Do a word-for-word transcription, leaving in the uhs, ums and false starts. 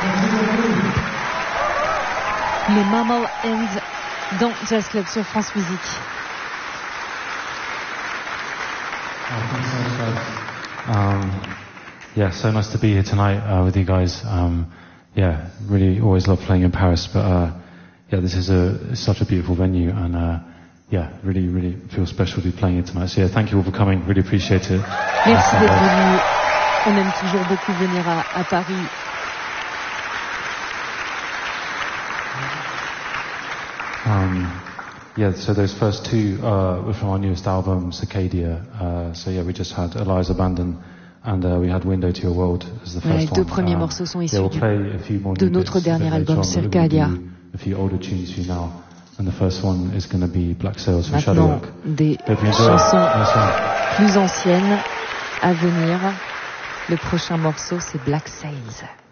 Les Mammal Hands dans Jazz Club sur France Musique. Um, yeah, so nice to be here tonight uh, with you guys. Um, yeah, really always love playing in Paris, but uh, yeah, this is a such a beautiful venue, and uh, yeah, really, really feel special to be playing it tonight. So yeah, thank you all for coming. Really appreciate it. Merci d'être venu. On aime toujours beaucoup venir à, à Paris. Um, yeah, so those first two uh, were from our newest album, Cicadia. Uh, so yeah, we just had Eliza Abandon, and uh, we had Window to Your World as the Voilà, first les deux one. premiers Um, morceaux sont issus yeah, we'll du, play a few more de new notre bits dernier later album, on, but we'll Cicadia. do a few older tunes for you now, and the first one is going to be Black Sails for Maintenant, Shadowwork. des Hope you enjoy. chansons Nice one. plus anciennes à venir. Le prochain morceau, c'est Black Sails.